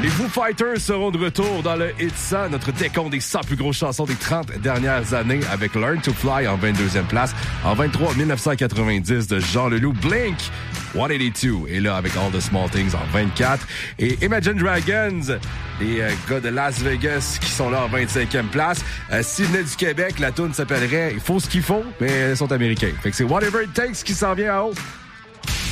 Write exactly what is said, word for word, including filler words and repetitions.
Les Foo Fighters seront de retour dans le Hit cent, notre décompte des cent plus grosses chansons des trente dernières années avec Learn to Fly en vingt-deuxième place. En vingt-trois, mille neuf cent quatre-vingt-dix de Jean Leloup. Blink, cent quatre-vingt-deux est là avec All the Small Things en vingt-quatre. Et Imagine Dragons, les euh, gars de Las Vegas qui sont là en vingt-cinquième place. Euh, S'ils venaient du Québec, la tune s'appellerait « Il faut ce qu'il faut », mais ils sont américains. Fait que c'est Whatever It Takes qui s'en vient à haut.